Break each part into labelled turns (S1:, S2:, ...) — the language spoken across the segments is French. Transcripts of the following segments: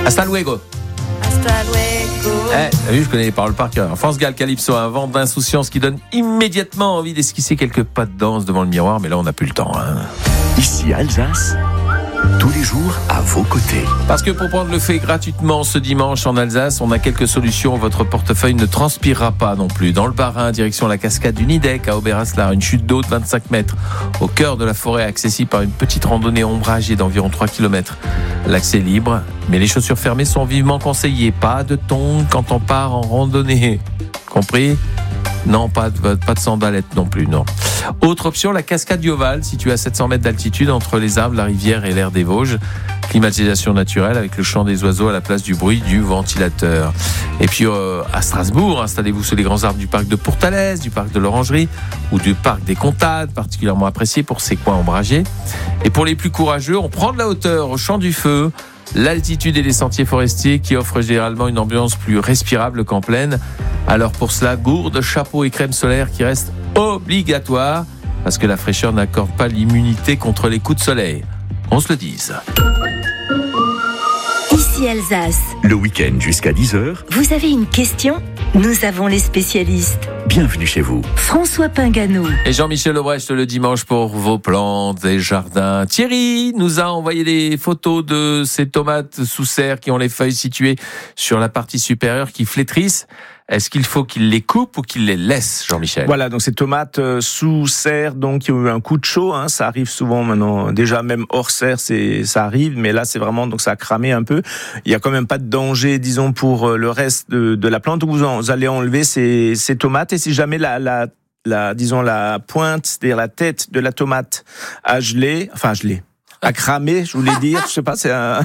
S1: Hasta luego.
S2: Hasta luego.
S1: T'as vu, je connais les paroles par cœur. France Gall, Calypso, un vent d'insouciance qui donne immédiatement envie d'esquisser quelques pas de danse devant le miroir, mais là on n'a plus le temps.
S3: Ici Alsace, tous les jours à vos côtés.
S1: Parce que pour prendre le fait gratuitement ce dimanche en Alsace, on a quelques solutions. Votre portefeuille ne transpirera pas non plus. Dans le Bas-Rhin, direction la cascade du Nidec à Oberaslar, une chute d'eau de 25 mètres au cœur de la forêt, accessible par une petite randonnée ombragée d'environ 3 km. L'accès est libre, mais les chaussures fermées sont vivement conseillées. Pas de tongs quand on part en randonnée. Compris ? Non, pas de sandalettes non plus, non. Autre option, la cascade du Oval, située à 700 mètres d'altitude entre les arbres, la rivière et l'air des Vosges. Climatisation naturelle avec le chant des oiseaux à la place du bruit du ventilateur. Et puis à Strasbourg, installez-vous sous les grands arbres du parc de Pourtalès, du parc de l'Orangerie ou du parc des Comtades, particulièrement apprécié pour ses coins ombragés. Et pour les plus courageux, on prend de la hauteur au champ du feu, l'altitude et les sentiers forestiers qui offrent généralement une ambiance plus respirable qu'en plaine. Alors pour cela, gourde, chapeau et crème solaire qui restent obligatoires parce que la fraîcheur n'accorde pas l'immunité contre les coups de soleil. On se le dise.
S4: Ici Alsace.
S3: Le week-end jusqu'à 10h,
S4: Vous avez une question ? Nous avons les spécialistes.
S3: bienvenue chez vous.
S4: François Pingano.
S1: Et Jean-Michel Lebrecht le dimanche pour vos plantes et jardins. Thierry nous a envoyé des photos de ces tomates sous serre qui ont les feuilles situées sur la partie supérieure qui flétrissent. Est-ce qu'il faut qu'il les coupe ou qu'il les laisse, Jean-Michel ?
S5: Voilà, donc ces tomates sous serre, donc qui ont eu un coup de chaud, ça arrive souvent maintenant. Déjà même hors serre, ça arrive, mais là c'est vraiment donc ça a cramé un peu. Il y a quand même pas de danger, disons, pour le reste de la plante. Donc vous allez enlever ces tomates et si jamais la pointe, c'est-à-dire la tête de la tomate a cramé, je voulais dire, je sais pas,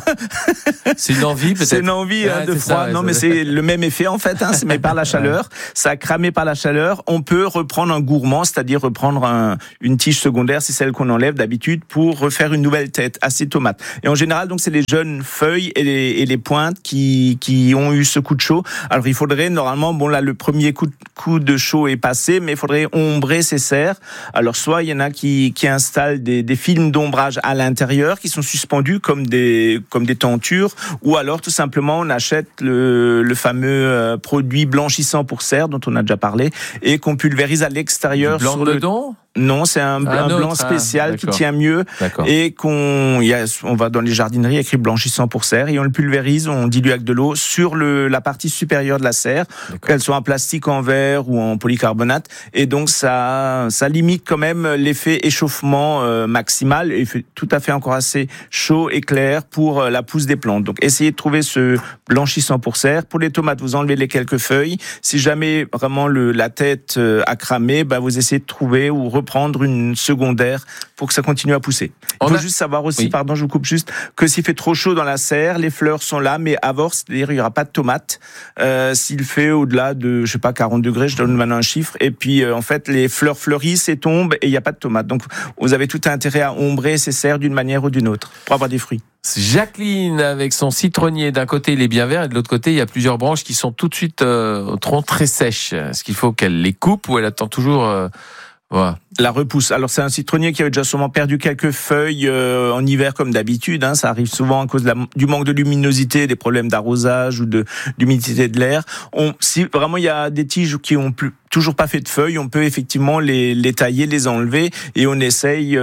S1: c'est une envie peut-être.
S5: C'est une envie de froid. Non, mais c'est le même effet en fait, mais par la chaleur. Ça a cramé par la chaleur. On peut reprendre un gourmand, c'est-à-dire reprendre une tige secondaire, c'est celle qu'on enlève d'habitude pour refaire une nouvelle tête à ces tomates. Et en général, donc c'est les jeunes feuilles et les pointes qui ont eu ce coup de chaud. Alors il faudrait normalement, bon là le premier coup de chaud est passé, mais il faudrait ombrer ces serres. Alors soit il y en a qui installent des films d'ombrage à l'intérieur qui sont suspendus comme des tentures, ou alors tout simplement on achète le fameux produit blanchissant pour serre dont on a déjà parlé et qu'on pulvérise à l'extérieur.
S1: Blanc
S5: sur
S1: dedans ?
S5: Non, c'est un blanc spécial qui tient mieux.
S1: D'accord.
S5: Et on va dans les jardineries écrit blanchissant pour serre et on le pulvérise, on dilue avec de l'eau sur la partie supérieure de la serre, qu'elle soit en plastique, en verre ou en polycarbonate. Et donc ça limite quand même l'effet échauffement maximal et il fait tout à fait encore assez chaud et clair pour la pousse des plantes. Donc essayez de trouver ce blanchissant pour serre. Pour les tomates, vous enlevez les quelques feuilles. Si jamais vraiment la tête a cramé, vous essayez de trouver ou reprendre une secondaire pour que ça continue à pousser. Il faut juste savoir aussi, pardon, je vous coupe juste, que s'il fait trop chaud dans la serre, les fleurs sont là, mais à bord, c'est-à-dire il n'y aura pas de tomates. S'il fait au-delà de, 40 degrés, je donne maintenant un chiffre, et puis en fait, les fleurs fleurissent et tombent, et il n'y a pas de tomates. Donc, vous avez tout intérêt à ombrer ces serres d'une manière ou d'une autre, pour avoir des fruits.
S1: Jacqueline avec son citronnier, d'un côté il est bien vert et de l'autre côté il y a plusieurs branches qui sont tout de suite au tronc très sèches. Est-ce qu'il faut qu'elle les coupe ou elle attend toujours voilà.
S5: La repousse. Alors c'est un citronnier qui avait déjà sûrement perdu quelques feuilles en hiver comme d'habitude. Ça arrive souvent à cause du manque de luminosité, des problèmes d'arrosage ou d'humidité de l'air. Si vraiment il y a des tiges qui ont toujours pas fait de feuilles, on peut effectivement les tailler, les enlever et on essaye.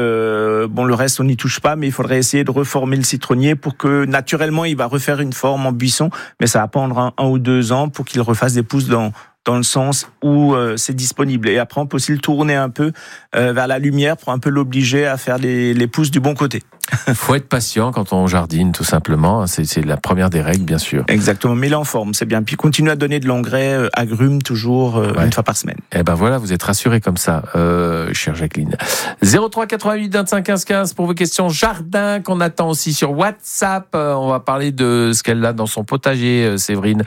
S5: Le reste on n'y touche pas, mais il faudrait essayer de reformer le citronnier pour que naturellement il va refaire une forme en buisson, mais ça va prendre 1 ou 2 ans pour qu'il refasse des pousses dans le sens où c'est disponible. Et après, on peut aussi le tourner un peu vers la lumière pour un peu l'obliger à faire les pousses du bon côté.
S1: Il faut être patient quand on jardine, tout simplement. C'est la première des règles, bien sûr.
S5: Exactement, mais il est en forme, c'est bien. Puis continue à donner de l'engrais agrumes toujours une fois par semaine.
S1: Eh ben voilà, vous êtes rassurés comme ça, chère Jacqueline. 03 88 25 15 15 pour vos questions jardin qu'on attend aussi sur WhatsApp. On va parler de ce qu'elle a dans son potager, Séverine,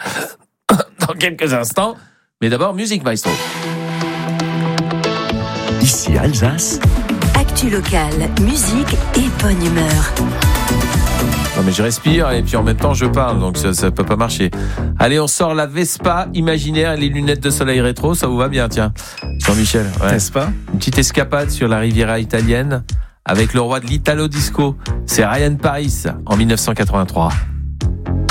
S1: dans quelques instants. Mais d'abord, musique, maestro.
S3: Ici Alsace.
S4: Actu locale, musique et bonne humeur.
S1: Non mais je respire et puis en même temps je parle, donc ça peut pas marcher. Allez, on sort la Vespa imaginaire et les lunettes de soleil rétro, ça vous va bien, tiens. Jean-Michel,
S5: n'est-ce pas ?
S1: Une petite escapade sur la Riviera italienne avec le roi de l'Italo Disco. C'est Ryan Paris en 1983.